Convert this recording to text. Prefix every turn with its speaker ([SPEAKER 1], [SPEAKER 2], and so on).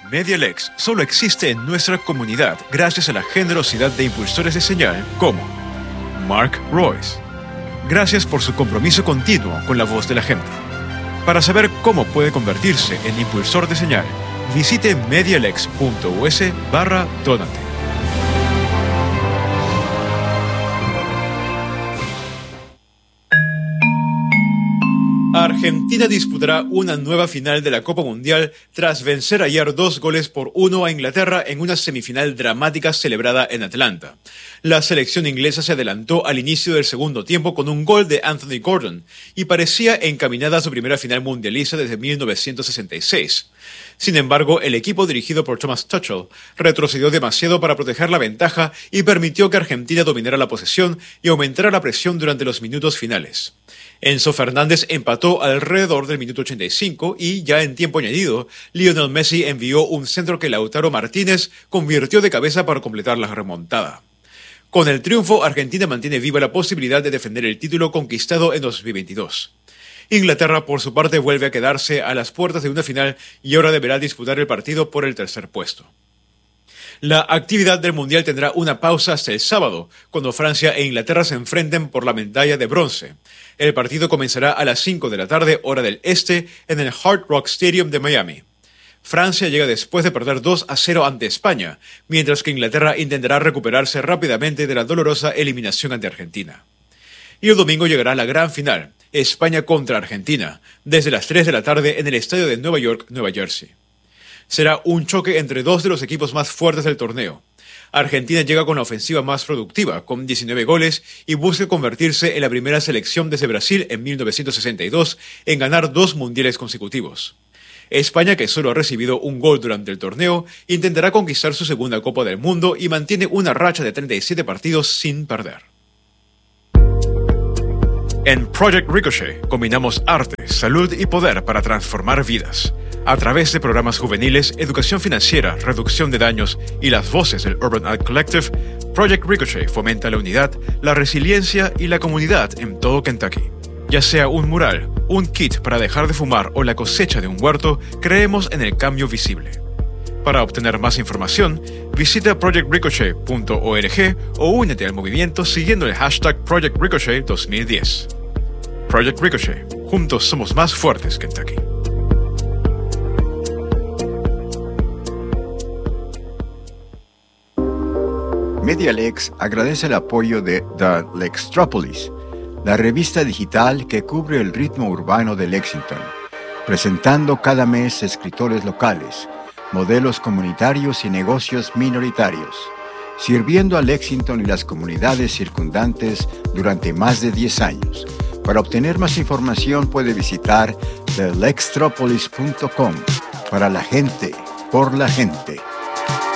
[SPEAKER 1] MediaLex solo existe en nuestra comunidad gracias a la generosidad de impulsores de señal como Mark Royce. Gracias por su compromiso continuo con la voz de la gente. Para saber cómo puede convertirse en impulsor de señal, visite medialex.us/donate. Argentina disputará una nueva final de la Copa Mundial tras vencer ayer 2-1 a Inglaterra en una semifinal dramática celebrada en Atlanta. La selección inglesa se adelantó al inicio del segundo tiempo con un gol de Anthony Gordon y parecía encaminada a su primera final mundialista desde 1966. Sin embargo, el equipo dirigido por Thomas Tuchel retrocedió demasiado para proteger la ventaja y permitió que Argentina dominara la posesión y aumentara la presión durante los minutos finales. Enzo Fernández empató alrededor del minuto 85 y, ya en tiempo añadido, Lionel Messi envió un centro que Lautaro Martínez convirtió de cabeza para completar la remontada. Con el triunfo, Argentina mantiene viva la posibilidad de defender el título conquistado en 2022. Inglaterra, por su parte, vuelve a quedarse a las puertas de una final y ahora deberá disputar el partido por el tercer puesto. La actividad del Mundial tendrá una pausa hasta el sábado, cuando Francia e Inglaterra se enfrenten por la medalla de bronce. El partido comenzará a las 5 de la tarde, hora del este, en el Hard Rock Stadium de Miami. Francia llega después de perder 2-0 ante España, mientras que Inglaterra intentará recuperarse rápidamente de la dolorosa eliminación ante Argentina. Y el domingo llegará la gran final, España contra Argentina, desde las 3 de la tarde en el estadio de Nueva York, Nueva Jersey. Será un choque entre dos de los equipos más fuertes del torneo. Argentina llega con la ofensiva más productiva, con 19 goles, y busca convertirse en la primera selección desde Brasil en 1962 en ganar 2 mundiales consecutivos. España, que solo ha recibido un gol durante el torneo, intentará conquistar su segunda Copa del Mundo y mantiene una racha de 37 partidos sin perder. En Project Ricochet combinamos arte, salud y poder para transformar vidas. A través de programas juveniles, educación financiera, reducción de daños y las voces del Urban Art Collective, Project Ricochet fomenta la unidad, la resiliencia y la comunidad en todo Kentucky. Ya sea un mural, un kit para dejar de fumar o la cosecha de un huerto, creemos en el cambio visible. Para obtener más información, visita projectricochet.org o únete al movimiento siguiendo el hashtag Project Ricochet 2010. Project Ricochet. Juntos somos más fuertes, Kentucky.
[SPEAKER 2] MediaLex agradece el apoyo de The Lextropolis, la revista digital que cubre el ritmo urbano de Lexington, presentando cada mes escritores locales, modelos comunitarios y negocios minoritarios, sirviendo a Lexington y las comunidades circundantes durante más de 10 años. Para obtener más información puede visitar thelextropolis.com. Para la gente, por la gente.